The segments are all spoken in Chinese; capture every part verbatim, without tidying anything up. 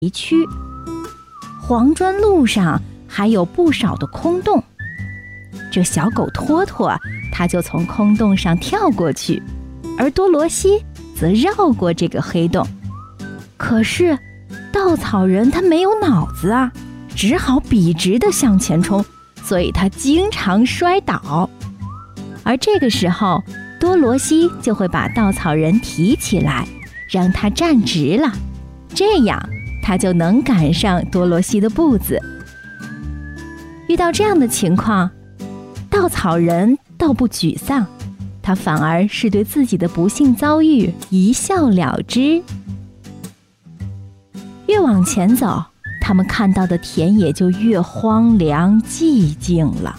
区。黄砖路上还有不少的空洞，这小狗托托它就从空洞上跳过去，而多罗西则绕过这个黑洞。可是稻草人他没有脑子啊，只好笔直地向前冲，所以他经常摔倒。而这个时候，多罗西就会把稻草人提起来，让他站直了，这样他就能赶上多罗西的步子。遇到这样的情况，稻草人倒不沮丧，他反而是对自己的不幸遭遇一笑了之。越往前走，他们看到的田野就越荒凉寂静了。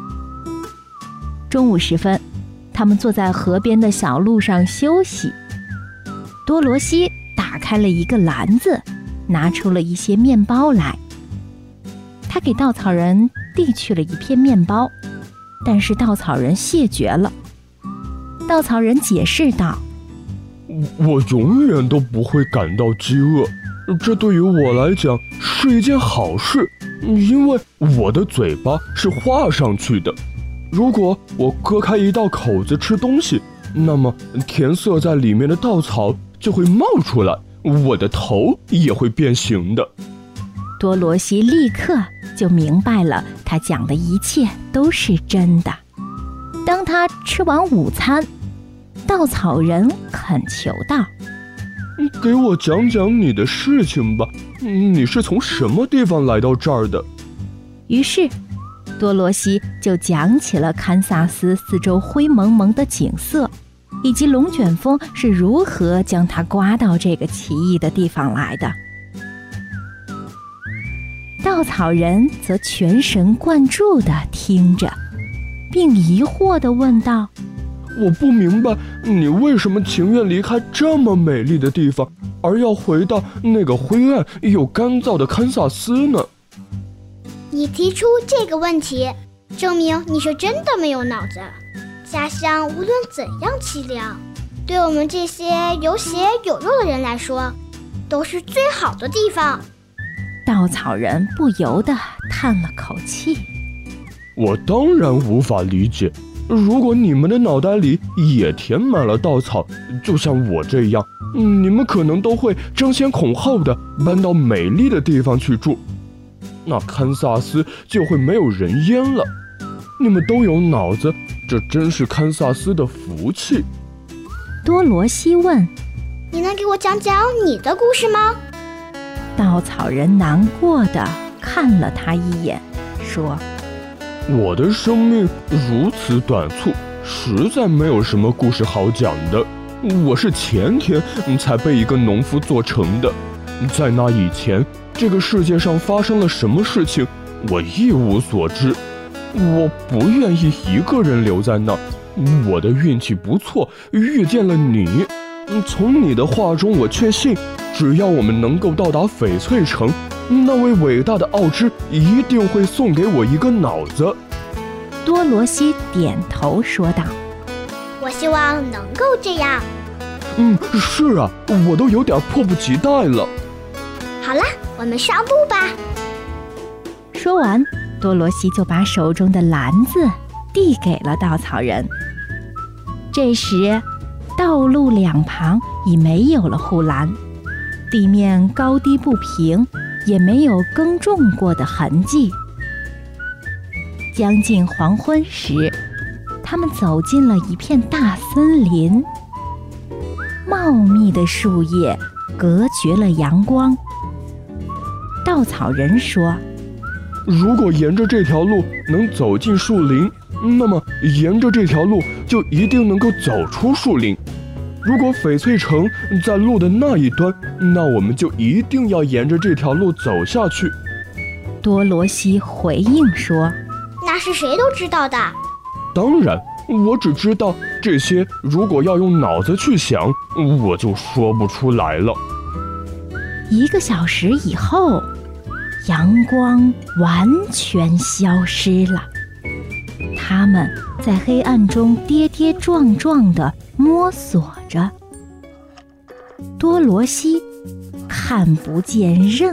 中午时分，他们坐在河边的小路上休息。多罗西打开了一个篮子，拿出了一些面包来。他给稻草人递去了一片面包，但是稻草人谢绝了。稻草人解释道： 我永远都不会感到饥饿，这对于我来讲是一件好事，因为我的嘴巴是画上去的。如果我割开一道口子吃东西，那么填塞在里面的稻草就会冒出来，我的头也会变形的。 多罗西立刻就明白了，他讲的一切都是真的。当他吃完午餐，稻草人恳求道： 给我讲讲你的事情吧，你是从什么地方来到这儿的？ 于是多罗西就讲起了堪萨斯四周灰蒙蒙的景色，以及龙卷风是如何将它刮到这个奇异的地方来的。稻草人则全神贯注地听着，并疑惑地问道： 我不明白你为什么情愿离开这么美丽的地方，而要回到那个灰暗又干燥的堪萨斯呢？ 你提出这个问题，证明你是真的没有脑子。家乡无论怎样凄凉，对我们这些有血有肉的人来说，都是最好的地方。 稻草人不由得叹了口气： 我当然无法理解，如果你们的脑袋里也填满了稻草，就像我这样，你们可能都会争先恐后地搬到美丽的地方去住，那堪萨斯就会没有人烟了。你们都有脑子，这真是堪萨斯的福气。 多罗西问： 你能给我讲讲你的故事吗？ 稻草人难过地看了他一眼，说： 我的生命如此短促，实在没有什么故事好讲的。我是前天才被一个农夫做成的，在那以前，这个世界上发生了什么事情，我一无所知。我不愿意一个人留在那，我的运气不错，遇见了你。从你的话中，我确信，只要我们能够到达翡翠城，那位伟大的奥芝一定会送给我一个脑子。 多罗西点头说道： 我希望能够这样。 嗯，是啊，我都有点迫不及待了。 好了，我们上路吧。 说完，多罗西就把手中的篮子递给了稻草人。这时，道路两旁已没有了护栏，地面高低不平，也没有耕种过的痕迹。将近黄昏时，他们走进了一片大森林，茂密的树叶隔绝了阳光。稻草人说： 如果沿着这条路能走进树林，那么沿着这条路就一定能够走出树林。如果翡翠城在路的那一端，那我们就一定要沿着这条路走下去。 多罗西回应说： 那是谁都知道的。 当然，我只知道这些，如果要用脑子去想，我就说不出来了。 一个小时以后，阳光完全消失了，他们在黑暗中跌跌撞撞地摸索着。多罗西看不见任